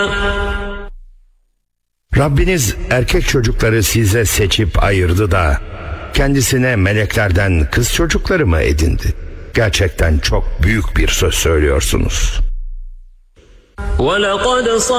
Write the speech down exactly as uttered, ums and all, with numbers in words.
Rabbiniz erkek çocukları size seçip ayırdı da kendisine meleklerden kız çocukları mı edindi? Gerçekten çok büyük bir söz söylüyorsunuz. وَلَقَدْ